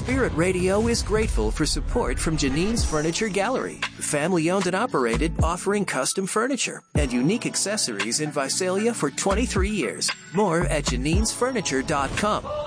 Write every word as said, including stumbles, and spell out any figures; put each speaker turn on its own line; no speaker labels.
Spirit Radio is grateful for support from Janine's Furniture Gallery, family owned and operated, offering custom furniture and unique accessories in Visalia for twenty-three years. More at janines furniture dot com.